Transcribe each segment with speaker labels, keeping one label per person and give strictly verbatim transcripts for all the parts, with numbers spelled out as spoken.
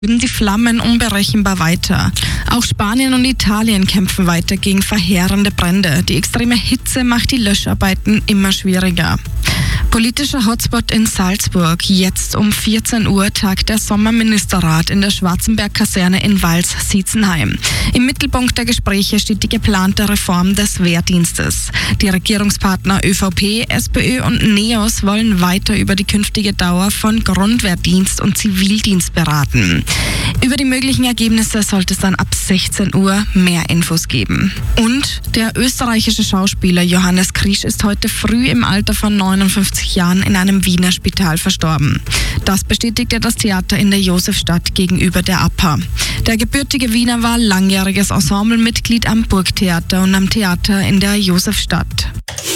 Speaker 1: Die Flammen unberechenbar weiter. Auch Spanien und Italien kämpfen weiter gegen verheerende Brände. Die extreme Hitze macht die Löscharbeiten immer schwieriger. Politischer Hotspot in Salzburg. Jetzt um vierzehn Uhr tagt der Sommerministerrat in der Schwarzenberg-Kaserne in Vals-Siezenheim. Im Mittelpunkt der Gespräche steht die geplante Reform des Wehrdienstes. Die Regierungspartner ÖVP, SPÖ und NEOS wollen weiter über die künftige Dauer von Grundwehrdienst und Zivildienst beraten. Über die möglichen Ergebnisse sollte es dann ab sechzehn Uhr mehr Infos geben. Und der österreichische Schauspieler Johannes Krisch ist heute früh im Alter von neunundfünfzig Jahren in einem Wiener Spital verstorben. Das bestätigte das Theater in der Josefstadt gegenüber der A P A. Der gebürtige Wiener war langjähriges Ensemblemitglied am Burgtheater und am Theater in der Josefstadt.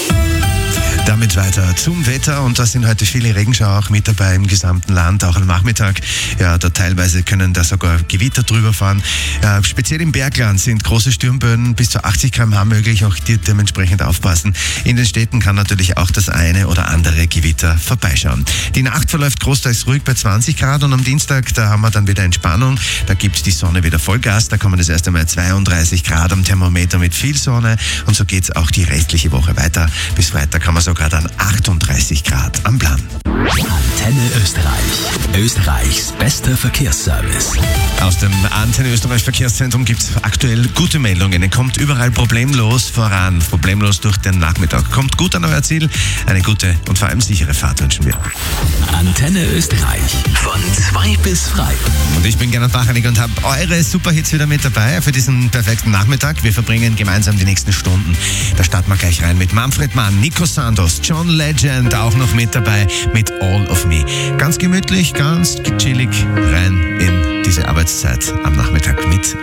Speaker 2: Damit weiter zum Wetter, und da sind heute viele Regenschauer auch mit dabei im gesamten Land, auch am Nachmittag. Ja, da teilweise können da sogar Gewitter drüber fahren. Ja, speziell im Bergland sind große Sturmböen bis zu achtzig Kilometer pro Stunde möglich, auch die dementsprechend aufpassen. In den Städten kann natürlich auch das eine oder andere Gewitter vorbeischauen. Die Nacht verläuft großteils ruhig bei zwanzig Grad, und am Dienstag, da haben wir dann wieder Entspannung. Da gibt die Sonne wieder Vollgas, da kommen das erste Mal zweiunddreißig Grad am Thermometer mit viel Sonne, und so geht's auch die restliche Woche weiter. Bis Freitag kann man sogar dann achtunddreißig Grad am Plan.
Speaker 3: Antenne Österreich. Österreichs bester Verkehrsservice.
Speaker 2: Aus dem Antenne Österreich Verkehrszentrum gibt es aktuell gute Meldungen. Ihr kommt überall problemlos voran. Problemlos durch den Nachmittag. Kommt gut an euer Ziel. Eine gute und vor allem sichere Fahrt wünschen wir.
Speaker 3: Antenne Österreich. Von zwei bis frei.
Speaker 2: Und ich bin Gernot Bachanig und habe eure Superhits wieder mit dabei für diesen perfekten Nachmittag. Wir verbringen gemeinsam die nächsten Stunden. Da starten wir gleich rein mit Manfred Mann, Nico Santos, John Legend auch noch mit dabei mit All of Me. Ganz gemütlich, ganz chillig rein in diese Arbeitszeit am Nachmittag mit